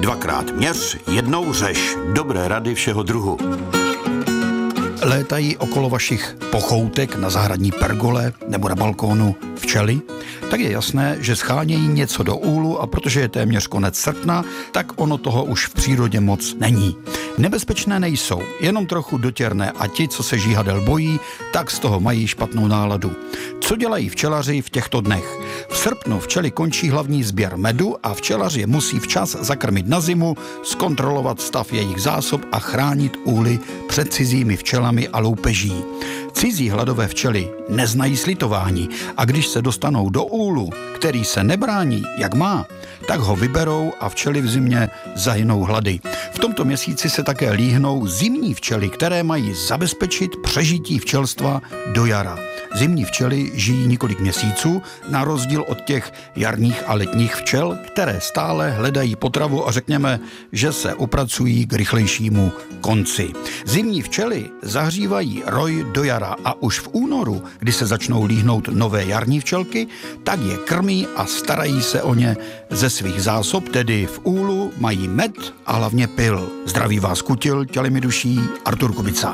Dvakrát měř, jednou řeš. Dobré rady všeho druhu. Létají okolo vašich pochoutek na zahradní pergole nebo na balkónu včely? Tak je jasné, že schánějí něco do úlu a protože je téměř konec srpna, tak ono toho už v přírodě moc není. Nebezpečné nejsou, jenom trochu dotěrné a ti, co se žíhadel bojí, tak z toho mají špatnou náladu. Co dělají včelaři v těchto dnech? V srpnu včely končí hlavní sběr medu a včelaři je musí včas zakrmit na zimu, zkontrolovat stav jejich zásob a chránit úly před cizími včelami a loupeží. Cizí hladové včely neznají slitování a když se dostanou do úlu, který se nebrání, jak má, tak ho vyberou a včely v zimě zahynou hlady. V tomto měsíci se také líhnou zimní včely, které mají zabezpečit přežití včelstva do jara. Zimní včely žijí několik měsíců, na rozdíl od těch jarních a letních včel, které stále hledají potravu a řekněme, že se upracují k rychlejšímu konci. Zimní včely zahřívají roj do jara a už v únoru, kdy se začnou líhnout nové jarní včelky, tak je krmí a starají se o ně ze svých zásob, tedy v úlu mají med a hlavně pyl. Zdraví vás kutil, těli mi duší, Artur Kubica.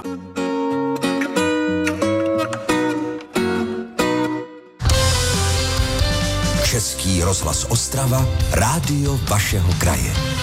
Český rozhlas Ostrava, rádio vašeho kraje.